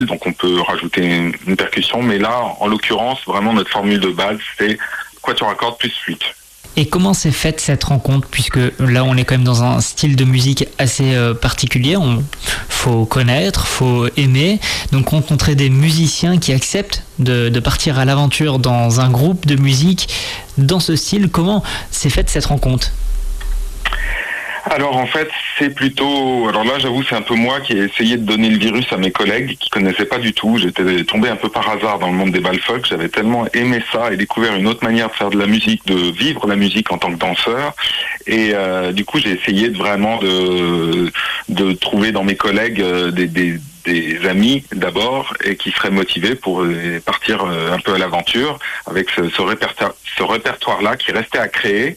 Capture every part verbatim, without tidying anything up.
donc on peut rajouter une, une percussion, mais là, en l'occurrence, vraiment notre formule de base, c'est quatuor à cordes plus flûte. Et comment s'est faite cette rencontre, puisque là on est quand même dans un style de musique assez euh, particulier, on faut connaître, faut aimer, donc rencontrer des musiciens qui acceptent de, de partir à l'aventure dans un groupe de musique dans ce style, comment s'est faite cette rencontre ? Alors en fait, c'est plutôt... Alors là, j'avoue, c'est un peu moi qui ai essayé de donner le virus à mes collègues qui connaissaient pas du tout. J'étais tombé un peu par hasard dans le monde des bals folk. J'avais tellement aimé ça et découvert une autre manière de faire de la musique, de vivre la musique en tant que danseur. Et euh, du coup, j'ai essayé de vraiment de, de trouver dans mes collègues euh, des, des, des amis d'abord et qui seraient motivés pour euh, partir euh, un peu à l'aventure avec ce, ce répertoire, ce répertoire-là qui restait à créer.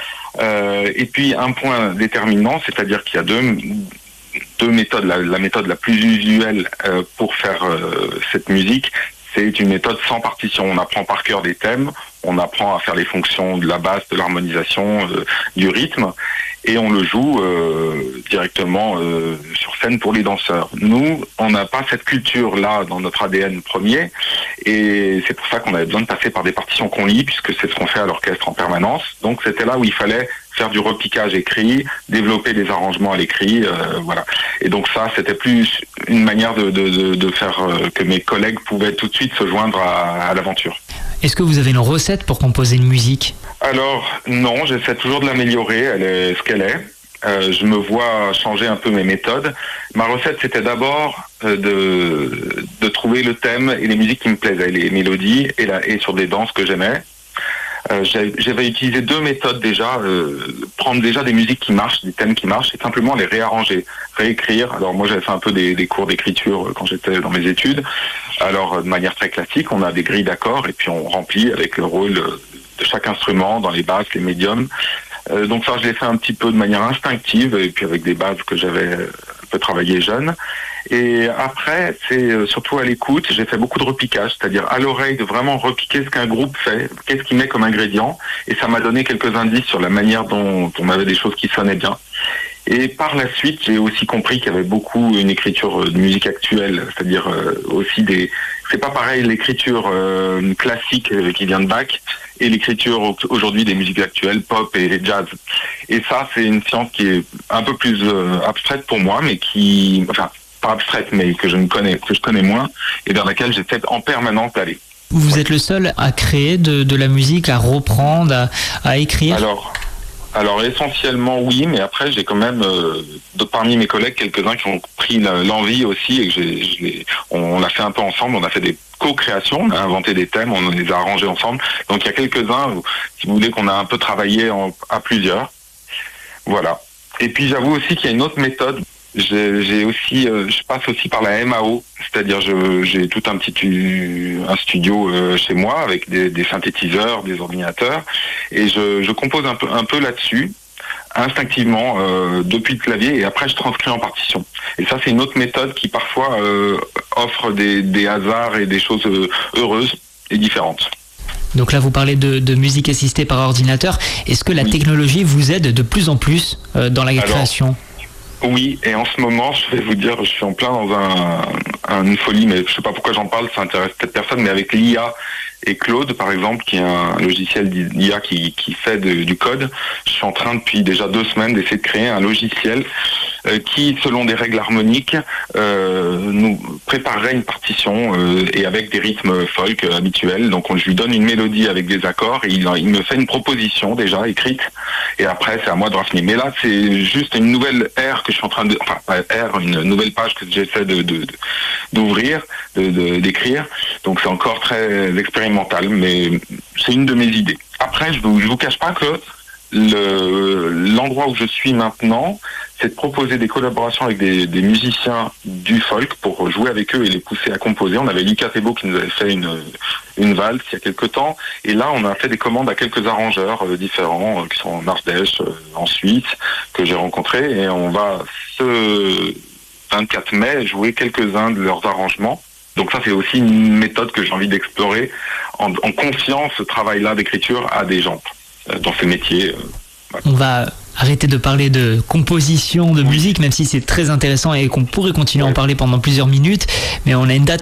Euh, et puis un point déterminant, c'est-à-dire qu'il y a deux, deux méthodes. La, la méthode la plus usuelle euh, pour faire euh, cette musique, c'est une méthode sans partition. On apprend par cœur des thèmes, on apprend à faire les fonctions de la basse, de l'harmonisation, euh, du rythme, et on le joue euh, directement euh, sur scène pour les danseurs. Nous, on n'a pas cette culture-là dans notre A D N premier, et c'est pour ça qu'on avait besoin de passer par des partitions qu'on lit, puisque c'est ce qu'on fait à l'orchestre en permanence. Donc c'était là où il fallait faire du repiquage écrit, développer des arrangements à l'écrit, euh, voilà. Et donc ça, c'était plus une manière de, de, de, de faire euh, que mes collègues pouvaient tout de suite se joindre à, à l'aventure. Est-ce que vous avez une recette pour composer une musique ? Alors non, j'essaie toujours de l'améliorer, elle est ce qu'elle est. Euh, je me vois changer un peu mes méthodes. Ma recette, c'était d'abord euh, de, de trouver le thème et les musiques qui me plaisaient, les mélodies et, la, et sur des danses que j'aimais. Euh, j'avais utilisé deux méthodes déjà, euh, prendre déjà des musiques qui marchent, des thèmes qui marchent, et simplement les réarranger, réécrire. Alors moi j'avais fait un peu des, des cours d'écriture quand j'étais dans mes études. Alors de manière très classique, on a des grilles d'accords et puis on remplit avec le rôle de chaque instrument dans les basses, les médiums. Euh, donc ça je l'ai fait un petit peu de manière instinctive et puis avec des bases que j'avais un peu travaillées jeune. Et après, c'est surtout à l'écoute, j'ai fait beaucoup de repiquage, c'est-à-dire à l'oreille de vraiment repiquer ce qu'un groupe fait, qu'est-ce qu'il met comme ingrédient, et ça m'a donné quelques indices sur la manière dont on avait des choses qui sonnaient bien. Et par la suite, j'ai aussi compris qu'il y avait beaucoup une écriture de musique actuelle, c'est-à-dire euh, aussi des... C'est pas pareil l'écriture euh, classique euh, qui vient de Bach et l'écriture aujourd'hui des musiques actuelles, pop et jazz. Et ça, c'est une science qui est un peu plus euh, abstraite pour moi, mais qui... Enfin, pas abstraite, mais que je ne connais, que je connais moins, et vers laquelle j'essaie en permanence d'aller. Vous êtes le seul à créer de, de la musique, à reprendre, à, à écrire ? Alors, alors essentiellement oui, mais après j'ai quand même, euh, de, parmi mes collègues, quelques-uns qui ont pris l'envie aussi, et que j'ai, je les, on, on l'a fait un peu ensemble, on a fait des co-créations, on a inventé des thèmes, on les a arrangés ensemble. Donc il y a quelques-uns, si vous voulez, qu'on a un peu travaillé en, à plusieurs. Voilà. Et puis j'avoue aussi qu'il y a une autre méthode. J'ai, j'ai aussi, euh, je passe aussi par la M A O, c'est-à-dire je, j'ai tout un petit un studio euh, chez moi avec des, des synthétiseurs, des ordinateurs, et je, je compose un peu un peu là-dessus, instinctivement euh, depuis le clavier, et après je transcris en partition. Et ça c'est une autre méthode qui parfois euh, offre des, des hasards et des choses euh, heureuses et différentes. Donc là, vous parlez de, de musique assistée par ordinateur. Est-ce que la oui. technologie vous aide de plus en plus euh, dans la Alors, création ? Oui, et en ce moment, je vais vous dire, je suis en plein dans un, un, une folie, mais je sais pas pourquoi j'en parle, ça intéresse peut-être personne, mais avec l'I A et Claude, par exemple, qui est un logiciel d'I A qui, qui fait de, du code, je suis en train depuis déjà deux semaines d'essayer de créer un logiciel euh, qui, selon des règles harmoniques, euh, nous préparerait une partition euh, et avec des rythmes folk euh, habituels. Donc on, je lui donne une mélodie avec des accords et il, il me fait une proposition déjà écrite, et après c'est à moi de raffiner. Mais là c'est juste une nouvelle ère que je suis en train de, enfin pas ère, une nouvelle page que j'essaie de, de, de d'ouvrir, de, de, d'écrire. Donc c'est encore très expérimental, mais c'est une de mes idées. Après, je vous, je vous cache pas que le, l'endroit où je suis maintenant, c'est de proposer des collaborations avec des, des musiciens du folk pour jouer avec eux et les pousser à composer. On avait Lucas Thébault qui nous avait fait une, une valse il y a quelques temps, et là on a fait des commandes à quelques arrangeurs euh, différents euh, qui sont en Ardèche, euh, en Suisse, que j'ai rencontrés, et on va ce vingt-quatre mai jouer quelques-uns de leurs arrangements. Donc ça, c'est aussi une méthode que j'ai envie d'explorer, en, en confiant ce travail-là d'écriture à des gens euh, dans ces métiers. Euh, voilà. On va arrêter de parler de composition de oui. musique, même si c'est très intéressant et qu'on pourrait continuer oui. à en parler pendant plusieurs minutes, mais on a une date